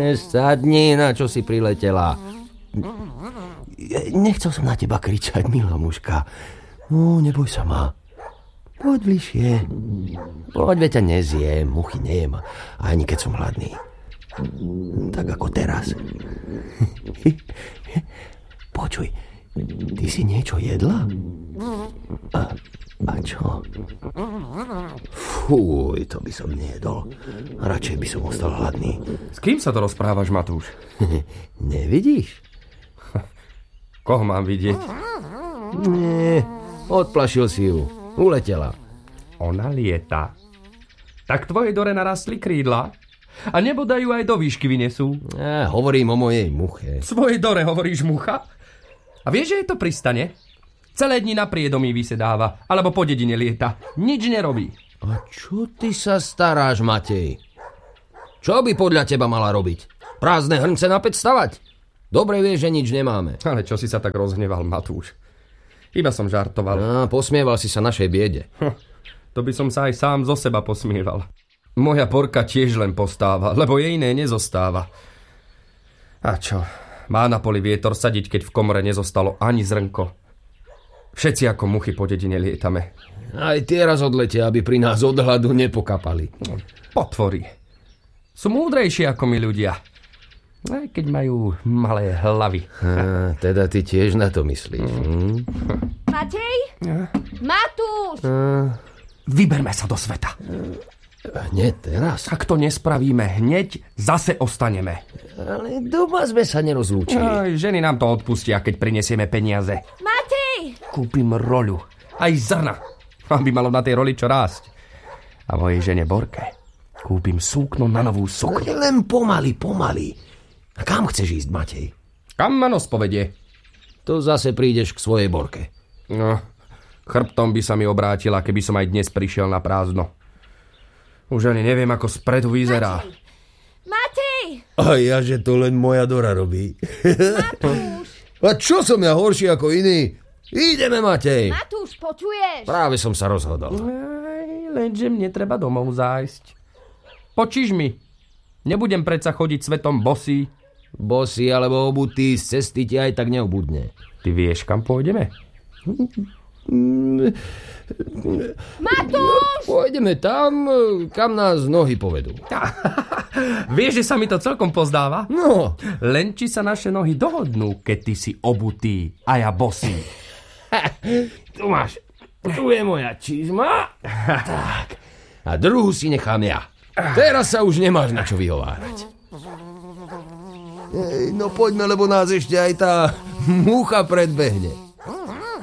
Sadni, na čo si priletela. Nechcel som na teba kričať, milá mužka. No, neboj sa ma. Poď bližšie. Poď, veď ťa nezjem, muchy nejem, ani keď som hladný. Tak ako teraz. Počuj, ty si niečo jedla? A čo? Fúj, to by som nejedol. Radšej by som ostal hladný. S kým sa to rozprávaš, Matúš? Nevidíš? Koho mám vidieť? Nie, odplašil si ju. Uletela. Ona lieta. Tak tvojej Dore narastli krídla? A nebodajú aj do výšky vynesú? Hovorím o mojej muche. Svojej Dore hovoríš mucha? A vieš, že je to pristane? Celé dni na priedomí vysedáva, alebo po dedine lieta. Nič nerobí. A čo ty sa staráš, Matej? Čo by podľa teba mala robiť? Prázdne hrnce na päť stavať? Dobre vieš, že nič nemáme. Ale čo si sa tak rozhneval, Matúš? Iba som žartoval. Posmieval si sa našej biede. To by som sa aj sám zo seba posmieval. Moja porka tiež len postáva, lebo jej iné nezostáva. A čo? Má na poli vietor sadiť, keď v komore nezostalo ani zrnko. Všetci ako muchy po dedine lietame. Aj tie raz odletia, aby pri nás od hladu nepokapali. Potvory. Sú múdrejšie ako my ľudia. Aj keď majú malé hlavy. Teda ty tiež na to myslíš. Matej? Matúš! Vyberme sa do sveta. Hneď teraz? Ak to nespravíme hneď, zase ostaneme. Ale doma sme sa nerozlúčili. Aj, ženy nám to odpustia, keď prinesieme peniaze. Matej! Kúpim roľu. Aj zrna. Aby malo na tej roli čo rásť. A mojej žene Borke kúpim súkno na novú sukňu. Len pomaly. A kam chceš ísť, Matej? Kam ma nos povedie? To zase prídeš k svojej Borke. No, chrbtom by sa mi obrátila, keby som aj dnes prišiel na prázdno. Už ani neviem, ako spredu vyzerá. Matej! A ja, že to len moja Dora robí. Matúš! A čo som ja horší ako iný? Ideme, Matej! Matúš, počuješ? Práve som sa rozhodol. Lenže mne treba domov zájsť. Počíš mi? Nebudem predsa chodiť svetom bosý. Bosý alebo obutý, z cesty ti aj tak neobudne. Ty vieš, kam pôjdeme? Matúš! Pôjdeme tam, kam nás nohy povedú. Vieš, že sa mi to celkom pozdáva? No. Len či sa naše nohy dohodnú, keď ty si obutý a ja bosý. Tu máš. Tu je moja čizma. Tak. A druhú si nechám ja. Teraz sa už nemáš na čo vyhovárať. No poďme, lebo nás ešte aj tá mucha predbehne.